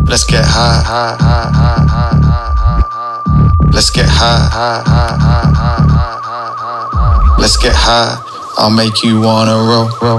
Let's get high. Let's get high. Let's get high. I'll make you wanna roll.